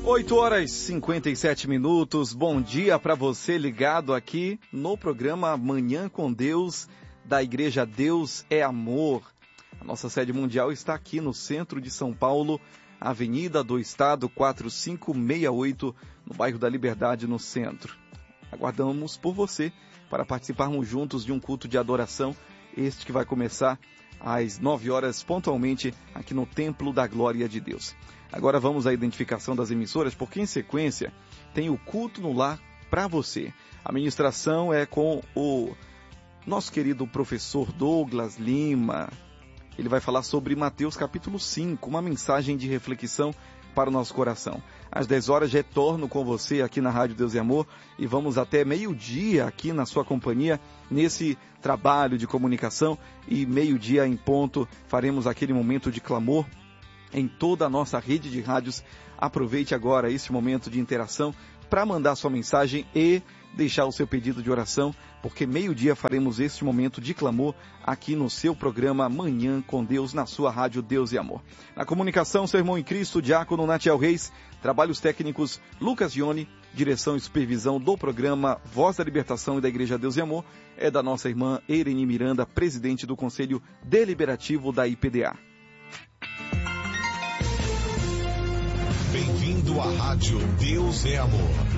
8h57. Bom dia para você ligado aqui no programa Manhã com Deus, da Igreja Deus é Amor. A nossa sede mundial está aqui no centro de São Paulo, Avenida do Estado 4568, no bairro da Liberdade, no centro. Aguardamos por você para participarmos juntos de um culto de adoração, este que vai começar às 9 horas pontualmente aqui no Templo da Glória de Deus. Agora vamos à identificação das emissoras, porque em sequência tem o culto no lar para você. A ministração é com o nosso querido professor Douglas Lima. Ele vai falar sobre Mateus capítulo 5, uma mensagem de reflexão para o nosso coração. Às 10 horas retorno com você aqui na Rádio Deus e Amor e vamos até meio-dia aqui na sua companhia nesse trabalho de comunicação, e meio-dia em ponto faremos aquele momento de clamor em toda a nossa rede de rádios. Aproveite agora esse momento de interação para mandar sua mensagem e deixar o seu pedido de oração, porque meio-dia faremos este momento de clamor aqui no seu programa Manhã com Deus, na sua rádio Deus e Amor. Na comunicação, seu irmão em Cristo, diácono Natiel Reis, trabalhos técnicos Lucas Gione, direção e supervisão do programa Voz da Libertação e da Igreja Deus e Amor é da nossa irmã Irene Miranda, presidente do Conselho Deliberativo da IPDA. Bem-vindo à Rádio Deus é Amor.